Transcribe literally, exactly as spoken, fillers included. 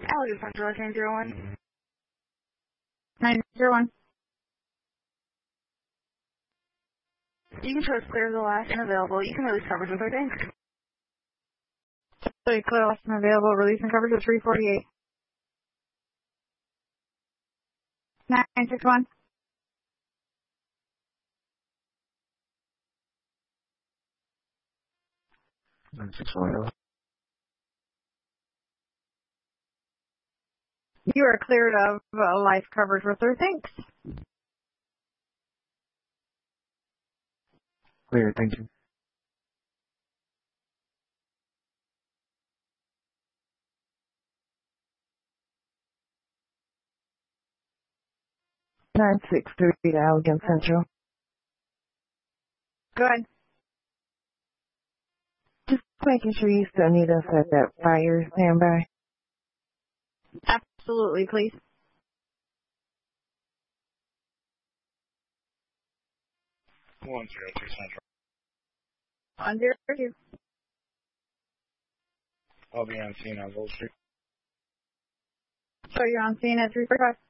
Allegheny Central, nine zero one. nine zero one. You can show us clear the last and available. You can release coverage with our thanks. So you clear last and available, releasing coverage of three forty-eight. nine six one. nine six one. You are cleared of uh, life coverage with our thanks. Clear, thank you. nine six three Allegheny Central. Go ahead. Just making sure you still need us at that fire standby. Absolutely, please. one zero two Central. one zero two. I'll be on scene on Gold Street. So you're on scene at three forty-five.